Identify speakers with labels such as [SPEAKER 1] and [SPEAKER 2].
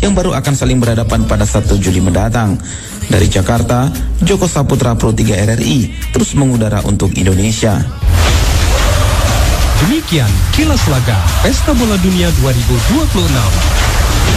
[SPEAKER 1] yang baru akan saling berhadapan pada 1 Juli mendatang. Dari Jakarta, Joko Saputra Pro 3 RRI terus mengudara untuk Indonesia.
[SPEAKER 2] Demikian Kilas Laga Pesta Bola Dunia 2026.